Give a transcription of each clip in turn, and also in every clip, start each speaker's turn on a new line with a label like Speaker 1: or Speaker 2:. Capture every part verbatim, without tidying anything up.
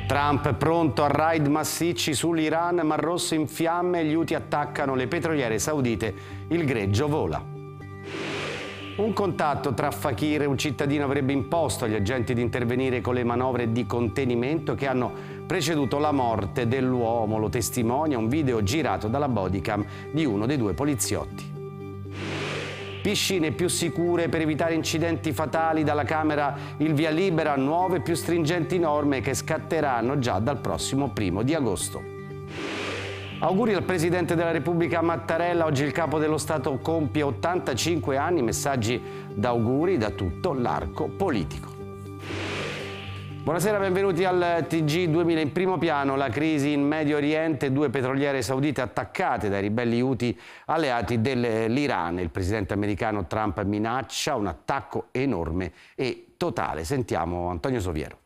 Speaker 1: Trump pronto a raid massicci sull'Iran, Mar Rosso in fiamme, gli Houthi attaccano le petroliere saudite, il greggio vola. Un contatto tra Fakir e un cittadino avrebbe imposto agli agenti di intervenire con le manovre di contenimento che hanno preceduto la morte dell'uomo, lo testimonia un video girato dalla bodycam di uno dei due poliziotti. Piscine più sicure per evitare incidenti fatali, dalla Camera il via libera a nuove più stringenti norme che scatteranno già dal prossimo primo di agosto. Auguri al Presidente della Repubblica Mattarella, oggi il Capo dello Stato compie ottantacinque anni, messaggi d'auguri da tutto l'arco politico. Buonasera, benvenuti al T G duemila. In primo piano la crisi in Medio Oriente, due petroliere saudite attaccate dai ribelli Houthi alleati dell'Iran. Il presidente americano Trump minaccia un attacco enorme e totale. Sentiamo Antonio Soviero.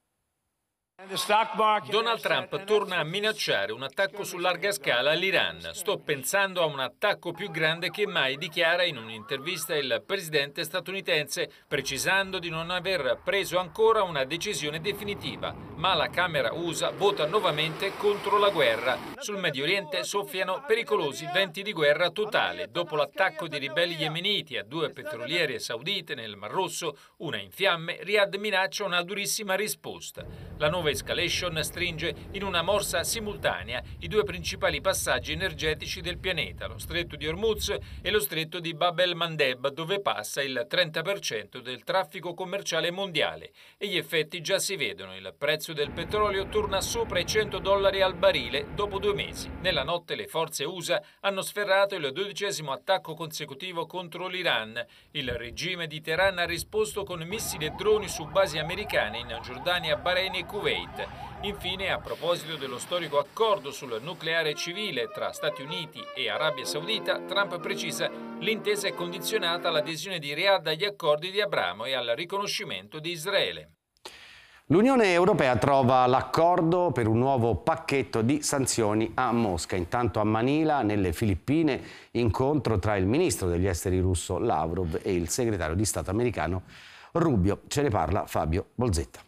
Speaker 2: Donald Trump torna a minacciare un attacco su larga scala all'Iran. Sto pensando a un attacco più grande che mai, dichiara in un'intervista il presidente statunitense, precisando di non aver preso ancora una decisione definitiva. Ma la Camera U S A vota nuovamente contro la guerra. Sul Medio Oriente soffiano pericolosi venti di guerra totale. Dopo l'attacco dei ribelli yemeniti a due petroliere saudite nel Mar Rosso, una in fiamme, Riyadh minaccia una durissima risposta. La nuova escalation stringe in una morsa simultanea i due principali passaggi energetici del pianeta, lo stretto di Hormuz e lo stretto di Bab el-Mandeb, dove passa il trenta per cento del traffico commerciale mondiale. E gli effetti già si vedono: il prezzo del petrolio torna sopra i cento dollari al barile dopo due mesi. Nella notte le forze U S A hanno sferrato il dodicesimo attacco consecutivo contro l'Iran. Il regime di Teheran ha risposto con missili e droni su basi americane in Giordania, Bahrain e Kuwait. Infine, a proposito dello storico accordo sul nucleare civile tra Stati Uniti e Arabia Saudita, Trump precisa: l'intesa è condizionata all'adesione di Riyadh agli accordi di Abramo e al riconoscimento di Israele.
Speaker 1: L'Unione Europea trova l'accordo per un nuovo pacchetto di sanzioni a Mosca. Intanto a Manila, nelle Filippine, incontro tra il ministro degli esteri russo Lavrov e il segretario di Stato americano Rubio. Ce ne parla Fabio Bolzetta.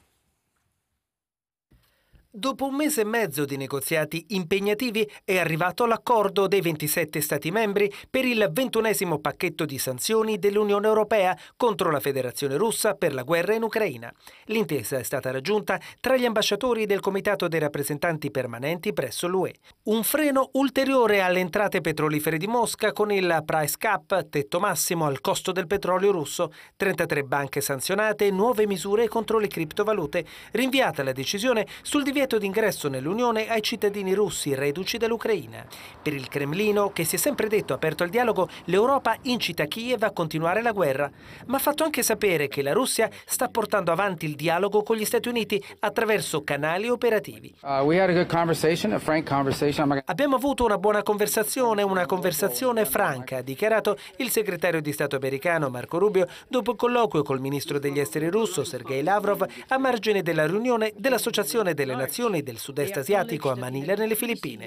Speaker 3: Dopo un mese e mezzo di negoziati impegnativi è arrivato l'accordo dei ventisette Stati membri per il ventunesimo pacchetto di sanzioni dell'Unione Europea contro la Federazione Russa per la guerra in Ucraina. L'intesa è stata raggiunta tra gli ambasciatori del Comitato dei rappresentanti permanenti presso l'U E. Un freno ulteriore alle entrate petrolifere di Mosca con il price cap, tetto massimo al costo del petrolio russo, trentatré banche sanzionate e nuove misure contro le criptovalute, rinviata la decisione sul divieto d'ingresso nell'Unione ai cittadini russi reduci dall'Ucraina. Per il Cremlino, che si è sempre detto aperto al dialogo, l'Europa incita Kiev a continuare la guerra, ma ha fatto anche sapere che la Russia sta portando avanti il dialogo con gli Stati Uniti attraverso canali operativi.
Speaker 4: Uh, we had a good conversation, a frank conversation.
Speaker 3: Abbiamo avuto una buona conversazione, una conversazione franca, ha dichiarato il segretario di Stato americano Marco Rubio dopo il colloquio col ministro degli esteri russo Sergei Lavrov a margine della riunione dell'Associazione delle Nazioni del Sud-Est Asiatico a Manila, nelle Filippine.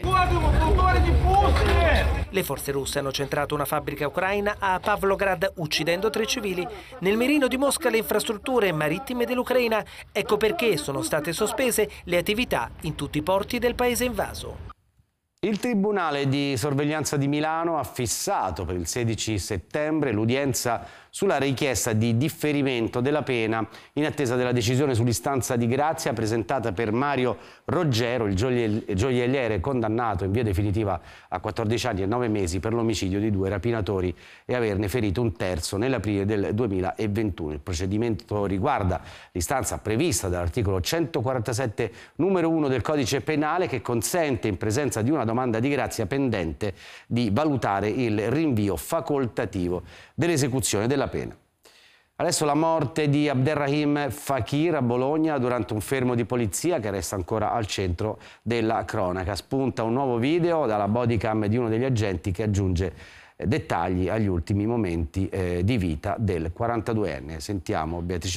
Speaker 3: Le forze russe hanno centrato una fabbrica ucraina a Pavlograd, uccidendo tre civili. Nel mirino di Mosca le infrastrutture marittime dell'Ucraina. Ecco perché sono state sospese le attività in tutti i porti del paese invaso.
Speaker 1: Il Tribunale di sorveglianza di Milano ha fissato per il sedici settembre l'udienza sulla richiesta di differimento della pena in attesa della decisione sull'istanza di grazia presentata per Mario Roggero, il gioielliere condannato in via definitiva a quattordici anni e nove mesi per l'omicidio di due rapinatori e averne ferito un terzo nell'aprile del duemilaventuno. Il procedimento riguarda l'istanza prevista dall'articolo centoquarantasette numero uno del Codice Penale, che consente, in presenza di una domanda di grazia pendente, di valutare il rinvio facoltativo dell'esecuzione della pena. Adesso la morte di Abderrahim Fakir a Bologna durante un fermo di polizia che resta ancora al centro della cronaca. Spunta un nuovo video dalla bodycam di uno degli agenti che aggiunge dettagli agli ultimi momenti eh, di vita del quarantaduenne. Sentiamo Beatrice